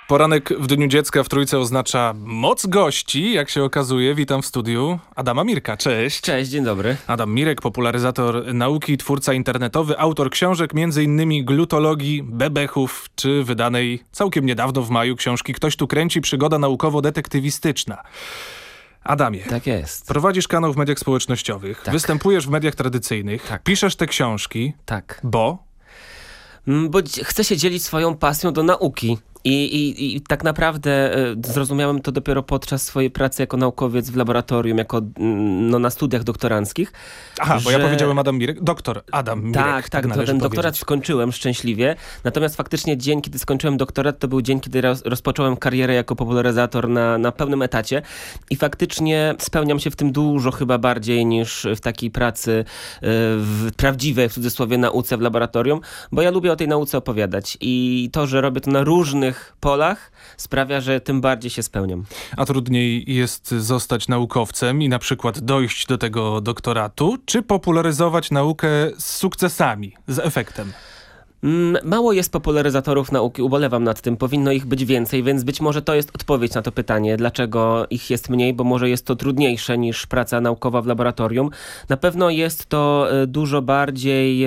Poranek w Dniu Dziecka w Trójce oznacza moc gości, jak się okazuje. Witam w studiu Adama Mirka. Cześć. Cześć, dzień dobry. Adam Mirek, popularyzator nauki, twórca internetowy, autor książek m.in. Glutologii, Bebechów, czy wydanej całkiem niedawno w maju książki Ktoś tu kręci, przygoda naukowo-detektywistyczna. Adamie, Tak jest. prowadzisz kanał w mediach społecznościowych, Tak. Występujesz w mediach tradycyjnych, Tak. piszesz te książki, Tak. bo... Bo chcę się dzielić swoją pasją do nauki. I tak naprawdę zrozumiałem to dopiero podczas swojej pracy jako naukowiec w laboratorium, na studiach doktoranckich. Aha, bo ja że- powiedziałem Adam Mirek. Doktor Adam Mirek. Tak, to należy ten doktorat powiedzieć. skończyłem szczęśliwie. Natomiast faktycznie dzień, kiedy skończyłem doktorat, to był dzień, kiedy rozpocząłem karierę jako popularyzator na pełnym etacie. I faktycznie spełniam się w tym dużo chyba bardziej niż w takiej pracy w prawdziwej, w cudzysłowie, nauce w laboratorium, bo ja lubię o tej nauce opowiadać. I to, że robię to na różnych polach, sprawia, że tym bardziej się spełniam. A trudniej jest zostać naukowcem i na przykład dojść do tego doktoratu, czy popularyzować naukę z sukcesami, z efektem? Mało jest popularyzatorów nauki, ubolewam nad tym, powinno ich być więcej, więc być może to jest odpowiedź na to pytanie, dlaczego ich jest mniej, bo może jest to trudniejsze niż praca naukowa w laboratorium. Na pewno jest to dużo bardziej,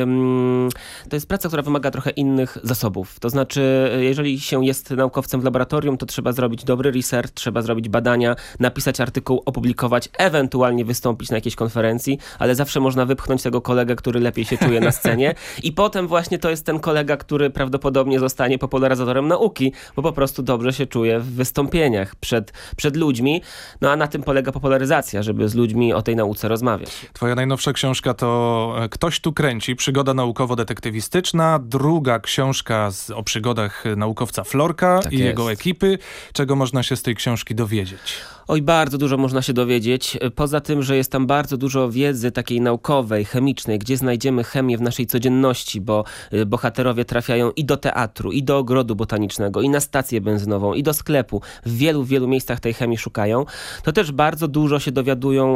to jest praca, która wymaga trochę innych zasobów. To znaczy, jeżeli się jest naukowcem w laboratorium, to trzeba zrobić dobry research, trzeba zrobić badania, napisać artykuł, opublikować, ewentualnie wystąpić na jakiejś konferencji, ale zawsze można wypchnąć tego kolegę, który lepiej się czuje na scenie i potem właśnie to jest ten kolega, który prawdopodobnie zostanie popularyzatorem nauki, bo po prostu dobrze się czuje w wystąpieniach przed ludźmi. No a na tym polega popularyzacja, żeby z ludźmi o tej nauce rozmawiać. Twoja najnowsza książka to Ktoś tu kręci, przygoda naukowo-detektywistyczna. Druga książka o przygodach naukowca Florka Tak i jest. jego ekipy. Czego można się z tej książki dowiedzieć? Oj, bardzo dużo można się dowiedzieć. Poza tym, że jest tam bardzo dużo wiedzy takiej naukowej, chemicznej, gdzie znajdziemy chemię w naszej codzienności, bo bohaterowie trafiają i do teatru, i do ogrodu botanicznego, i na stację benzynową, i do sklepu. W wielu miejscach tej chemii szukają. To też bardzo dużo się dowiadują